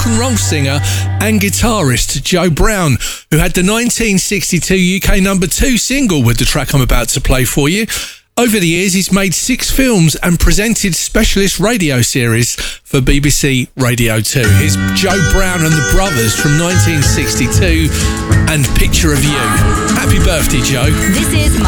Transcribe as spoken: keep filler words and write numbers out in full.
rock and roll singer and guitarist Joe Brown, who had the nineteen sixty-two U K number two single with the track I'm about to play for you. Over the years, he's made six films and presented specialist radio series for B B C Radio two. Here's Joe Brown and the Brothers from nineteen sixty-two and Picture of You. Happy birthday, Joe. This is